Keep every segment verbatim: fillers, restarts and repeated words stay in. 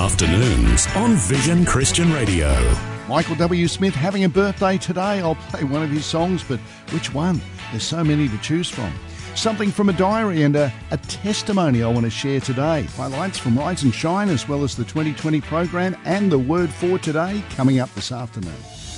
Afternoons on Vision Christian Radio. Michael W. Smith having a birthday today. I'll play one of his songs, but which one? There's so many to choose from. Something from a diary and a, a testimony I want to share today. Highlights from Rise and Shine, as well as the twenty twenty program and the word for today coming up this afternoon.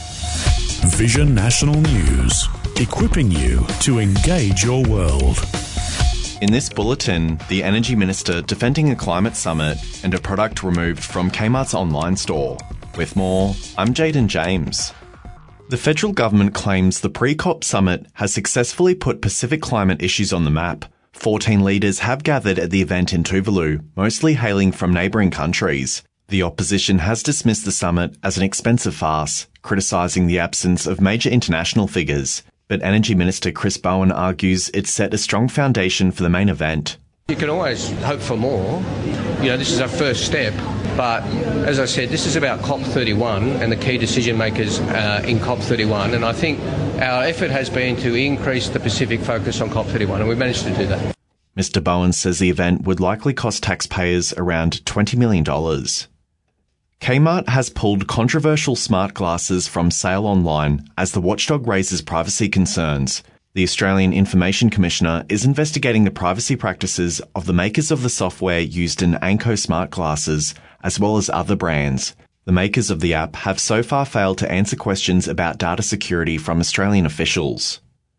Vision National News, equipping you to engage your world. In this bulletin, the Energy Minister defending a climate summit and a product removed from Kmart's online store. With more, I'm Jaden James. The federal government claims the pre-COP summit has successfully put Pacific climate issues on the map. fourteen leaders have gathered at the event in Tuvalu, mostly hailing from neighbouring countries. The opposition has dismissed the summit as an expensive farce, criticising the absence of major international figures. But Energy Minister Chris Bowen argues it's set a strong foundation for the main event. You can always hope for more. You know, this is our first step. But as I said, this is about COP thirty-one and the key decision makers uh, in COP thirty-one. And I think our effort has been to increase the Pacific focus on COP thirty-one, and we've managed to do that. Mister Bowen says the event would likely cost taxpayers around twenty million dollars. Kmart has pulled controversial smart glasses from sale online as the watchdog raises privacy concerns. The Australian Information Commissioner is investigating the privacy practices of the makers of the software used in Anko smart glasses, as well as other brands. The makers of the app have so far failed to answer questions about data security from Australian officials.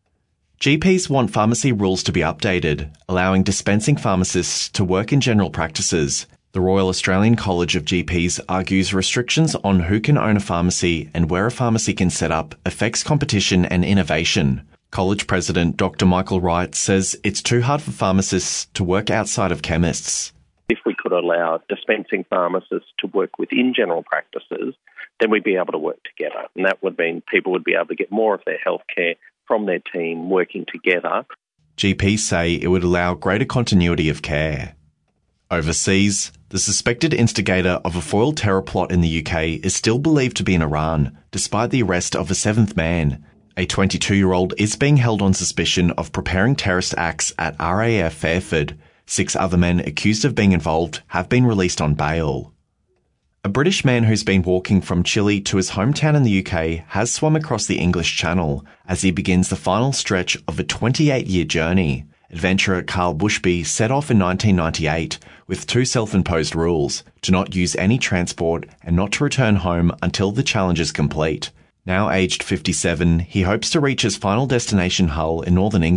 G Ps want pharmacy rules to be updated, allowing dispensing pharmacists to work in general practices. The Royal Australian College of G Ps argues restrictions on who can own a pharmacy and where a pharmacy can set up affects competition and innovation. College President Doctor Michael Wright says it's too hard for pharmacists to work outside of chemists. If we could allow dispensing pharmacists to work within general practices, then we'd be able to work together. And that would mean people would be able to get more of their healthcare from their team working together. G Ps say it would allow greater continuity of care. Overseas, the suspected instigator of a foiled terror plot in the U K is still believed to be in Iran, despite the arrest of a seventh man. A twenty-two-year-old is being held on suspicion of preparing terrorist acts at R A F Fairford. Six other men accused of being involved have been released on bail. A British man who's been walking from Chile to his hometown in the U K has swum across the English Channel as he begins the final stretch of a twenty-eight-year journey. Adventurer Carl Bushby set off in nineteen ninety-eight with two self-imposed rules: to not use any transport and not to return home until the challenge is complete. Now aged fifty-seven, he hopes to reach his final destination, Hull, in northern England.